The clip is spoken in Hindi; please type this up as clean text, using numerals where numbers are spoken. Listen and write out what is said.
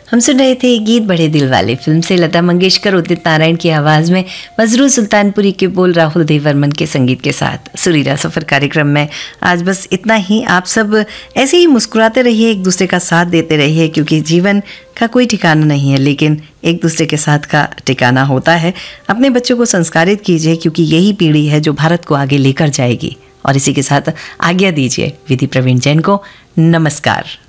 हम सुन रहे थे गीत बड़े दिल वाले फिल्म से लता मंगेशकर उदित नारायण की आवाज़ में मजरू सुल्तानपुरी के बोल राहुल देवर्मन के संगीत के साथ सुरीला सफ़र कार्यक्रम में आज बस इतना ही। आप सब ऐसे ही मुस्कुराते रहिए, एक दूसरे का साथ देते रहिए, क्योंकि जीवन का कोई ठिकाना नहीं है लेकिन एक दूसरे के साथ का ठिकाना होता है। अपने बच्चों को संस्कारित कीजिए, क्योंकि यही पीढ़ी है जो भारत को आगे लेकर जाएगी। और इसी के साथ आज्ञा दीजिए विधि प्रवीण जैन को। नमस्कार।